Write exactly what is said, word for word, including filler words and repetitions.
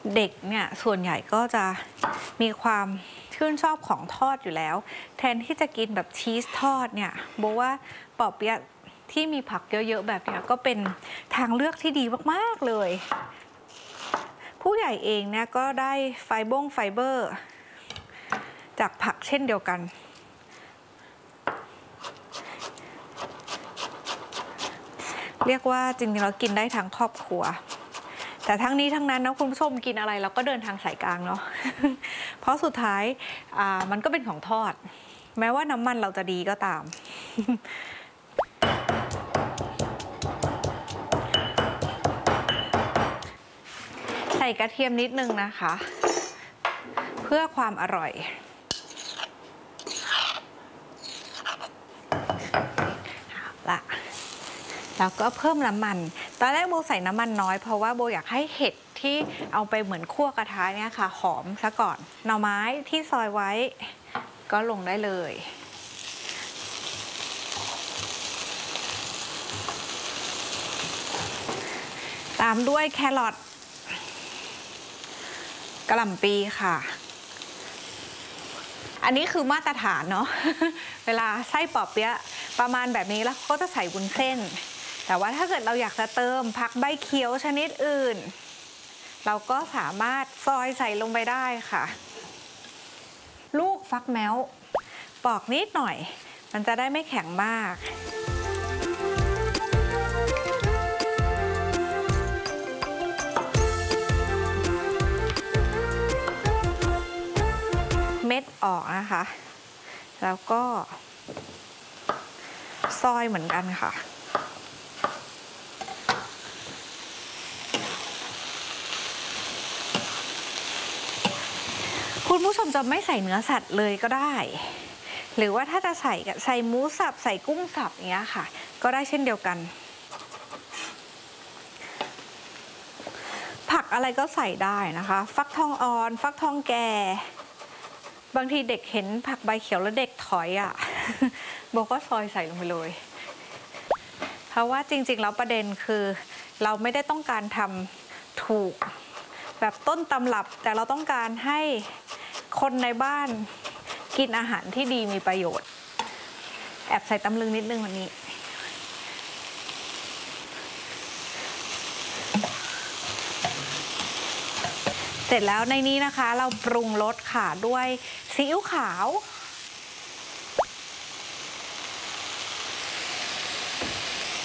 เด็กเนี่ยส่วนใหญ่ก็จะมีความชื่นชอบของทอดอยู่แล้วแทนที่จะกินแบบชีสทอดเนี่ยบอกว่าปอเปี๊ยะที่มีผักเยอะๆแบบนี้ก็เป็นทางเลือกที่ดีมากๆเลยผู้ใหญ่เองเนี่ยก็ได้ไฟบงไฟเบอร์จากผักเช่นเดียวกันเรียกว่าจริงๆเรากินได้ทั้งครอบครัวแต่ทั้งนี้ทั้งนั้นนะคุณผู้ชมกินอะไรเราก็เดินทางสายกลางเนาะ เพราะสุดท้ายมันก็เป็นของทอดแม้ว่าน้ำมันเราจะดีก็ตาม ใส่กระเทียมนิดนึงนะคะเพื่อความอร่อยละแล้วก็เพิ่มน้ำมันตอนแรกโบใส่น้ำมันน้อยเพราะว่าโบอยากให้เห็ดที่เอาไปเหมือนคั่วกระทะเนี่ยค่ะหอมซะก่อนหน่อไม้ที่ซอยไว้ก็ลงได้เลยตามด้วยแครอทกะหล่ำปีค่ะอันนี้คือมาตรฐานเนาะ เวลาไส้ปอเปี๊ยะประมาณแบบนี้แล้วก็จะใส่วุ้นเส้นแต่ว่าถ้าเกิดเราอยากจะเติมผักใบเขียวชนิดอื่นเราก็สามารถซอยใส่ลงไปได้ค่ะลูกฟักแมวปอกนิดหน่อยมันจะได้ไม่แข็งมากเม็ดออกนะคะแล้วก็ซอยเหมือนกันค่ะคุณผู้ชมจะไม่ใส่เนื้อสัตว์เลยก็ได้หรือว่าถ้าจะใส่ใส่หมูสับใส่กุ้งสับอย่างเงี้ยค่ะก็ได้เช่นเดียวกันผักอะไรก็ใส่ได้นะคะฟักทองอ่อนฟักทองแก่บางทีเด็กเห็นผักใบเขียวแล้วเด็กถอยอ่ะ บอกว่าซอยใส่ลงไปเลยเพราะว่าจริงๆแล้วประเด็นคือเราไม่ได้ต้องการทำถูกแบบต้นตำรับแต่เราต้องการให้คนในบ้านกินอาหารที่ดีมีประโยชน์แอบใส่ตำลึงนิดนึงวันนี้เสร็จแล้วในนี้นะคะเราปรุงรสค่ะด้วยซีอิ๊วขาว